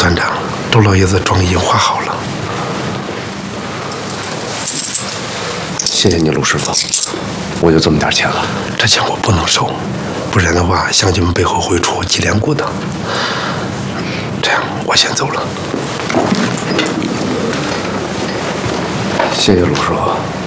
团长，周老爷子妆已经化好了。 谢谢你，陆师傅，我就这么点钱了。 这钱我不能收，不然的话，乡亲们背后会出脊梁骨的。这样，我先走了。 谢谢陆师傅。